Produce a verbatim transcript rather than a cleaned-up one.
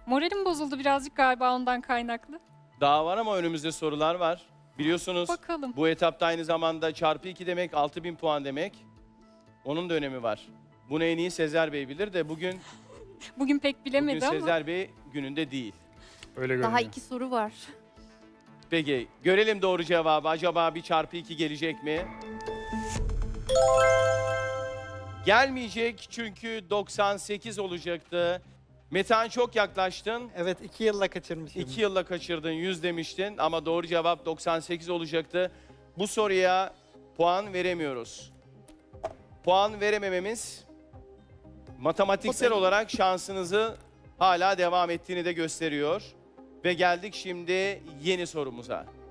Moralim bozuldu birazcık galiba ondan kaynaklı. Daha var ama önümüzde sorular var. Biliyorsunuz Bakalım. bu etapta aynı zamanda çarpı iki demek altı bin puan demek. Onun da önemi var. Bunu en iyi Sezer Bey bilir de bugün, Bugün pek bilemedi bugün ama. Sezer Bey gününde değil. Öyle görünüyor. Daha iki soru var. Peki görelim doğru cevabı. Acaba bir çarpı iki gelecek mi? Gelmeyecek çünkü doksan sekiz olacaktı. Metehan çok yaklaştın. Evet, iki yılla kaçırmışım. iki yılla kaçırdın, yüz demiştin ama doğru cevap doksan sekiz olacaktı. Bu soruya puan veremiyoruz. Puan veremememiz matematiksel olarak şansınızı hala devam ettiğini de gösteriyor. Ve geldik şimdi yeni sorumuza.